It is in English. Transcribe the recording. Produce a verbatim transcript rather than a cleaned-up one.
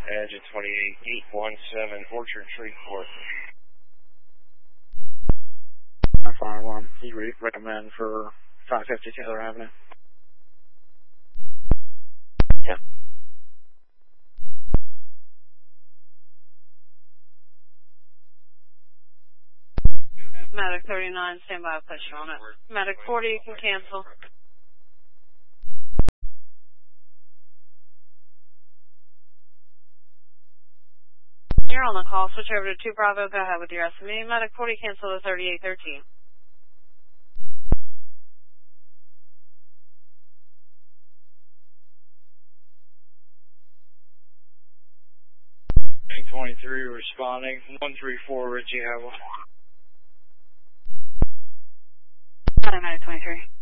Engine twenty-eight, eight one seven, Orchard Tree Court. Fire alarm, you re recommend for five fifty Taylor Avenue? Yeah. Medic thirty-nine, stand by, push on it. Medic forty, you can cancel. You're on the call, switch over to two Bravo, go ahead with your S M E. Medic forty, cancel to thirty-eight thirteen. twenty-three responding, one three four Richie Howell. Medic twenty-three.